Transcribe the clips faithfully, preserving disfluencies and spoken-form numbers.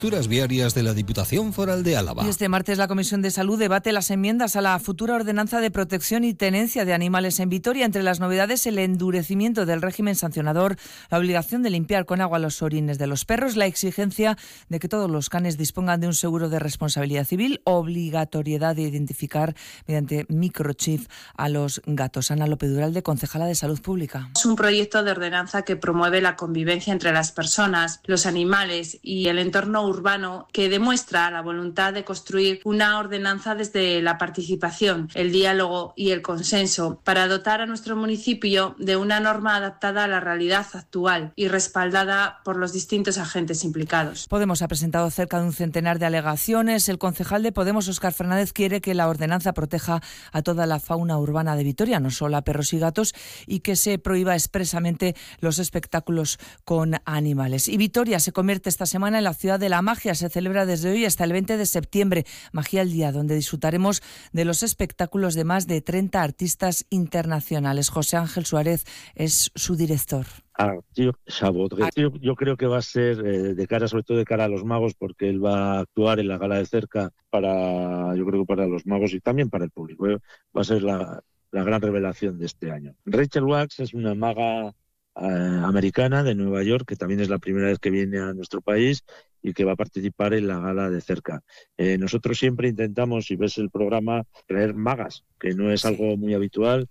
Infraestructuras viarias de la Diputación Foral de Álava. Y este martes la Comisión de Salud debate las enmiendas a la futura ordenanza de protección y tenencia de animales en Vitoria. Entre las novedades, el endurecimiento del régimen sancionador, la obligación de limpiar con agua los orines de los perros, la exigencia de que todos los canes dispongan de un seguro de responsabilidad civil, obligatoriedad de identificar mediante microchip a los gatos. Ana López Duralde, concejala de Salud Pública. Es un proyecto de ordenanza que promueve la convivencia entre las personas, los animales y el entorno urbano, que demuestra la voluntad de construir una ordenanza desde la participación, el diálogo y el consenso para dotar a nuestro municipio de una norma adaptada a la realidad actual y respaldada por los distintos agentes implicados. Podemos ha presentado cerca de un centenar de alegaciones. El concejal de Podemos, Óscar Fernández, quiere que la ordenanza proteja a toda la fauna urbana de Vitoria, no solo a perros y gatos, y que se prohíba expresamente los espectáculos con animales. Y Vitoria se convierte esta semana en la ciudad de la magia. Se celebra desde hoy hasta el veinte de septiembre. Magia al día, donde disfrutaremos de los espectáculos de más de treinta artistas internacionales. José Ángel Suárez es su director. Arthur Chabot. Arthur, yo creo que va a ser eh, de cara, sobre todo de cara a los magos, porque él va a actuar en la gala de cerca para, yo creo que para los magos y también para el público. ¿eh? Va a ser la, la gran revelación de este año. Rachel Wax es una maga eh, americana de Nueva York, que también es la primera vez que viene a nuestro país y que va a participar en la gala de cerca. Eh, nosotros siempre intentamos, si ves el programa, traer magas, que no es algo muy habitual.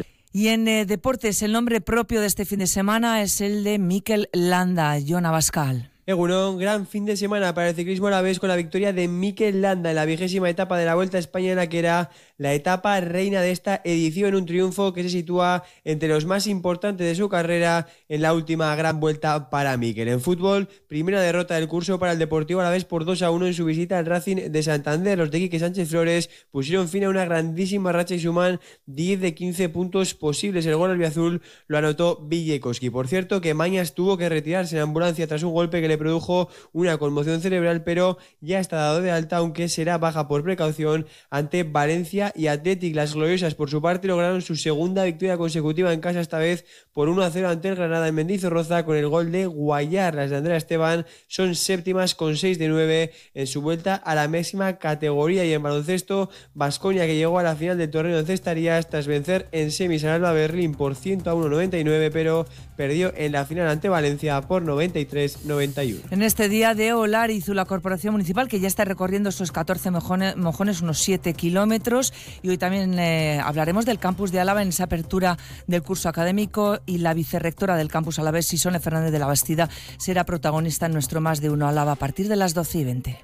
Y en eh, deportes, el nombre propio de este fin de semana es el de Mikel Landa. Jon Abascal. Egunon, gran fin de semana para el ciclismo alavés con la victoria de Mikel Landa en la vigésima etapa de la Vuelta a España, en la que era la etapa reina de esta edición, un triunfo que se sitúa entre los más importantes de su carrera en la última gran vuelta para Mikel. En fútbol, primera derrota del curso para el Deportivo Alavés por dos a uno en su visita al Racing de Santander. Los de Quique Sánchez Flores pusieron fin a una grandísima racha y suman diez de quince puntos posibles. El gol albiazul lo anotó Villekoski. Por cierto, que Mañas tuvo que retirarse en ambulancia tras un golpe que le produjo una conmoción cerebral, pero ya está dado de alta, aunque será baja por precaución ante Valencia y Athletic. Las gloriosas, por su parte, lograron su segunda victoria consecutiva en casa, esta vez por uno a cero ante el Granada en Mendizorroza, con el gol de Guayar. Las de Andrea Esteban son séptimas con seis de nueve en su vuelta a la máxima categoría. Y en baloncesto, Baskonia, que llegó a la final del torneo de Cestarías tras vencer en semis al Alba Berlín por ciento a uno noventa y nueve, pero perdió en la final ante Valencia por noventa y tres noventa y uno. En este día de Olarizu, la Corporación Municipal, que ya está recorriendo esos catorce mojones, mojones unos siete kilómetros, y hoy también eh, hablaremos del campus de Álava en esa apertura del curso académico, y la vicerrectora del campus alavés, Sisone Fernández de la Bastida, será protagonista en nuestro Más de Uno Álava a partir de las doce y veinte.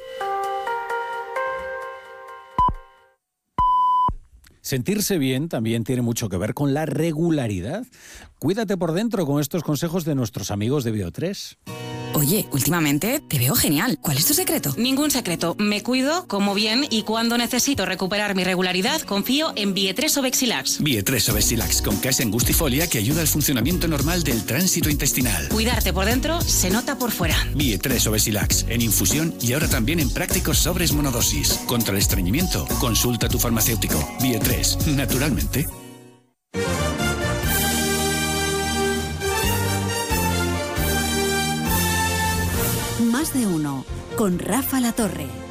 Sentirse bien también tiene mucho que ver con la regularidad. Cuídate por dentro con estos consejos de nuestros amigos de Bio tres. Oye, últimamente te veo genial. ¿Cuál es tu secreto? Ningún secreto. Me cuido, como bien, y cuando necesito recuperar mi regularidad, confío en Bio tres Obexilax. Bio tres Obexilax con Casein Gustifolia, que ayuda al funcionamiento normal del tránsito intestinal. Cuidarte por dentro se nota por fuera. Bio tres Obexilax, en infusión y ahora también en prácticos sobres monodosis. Contra el estreñimiento, consulta a tu farmacéutico. Bio tres, naturalmente. Más de Uno, con Rafa Latorre.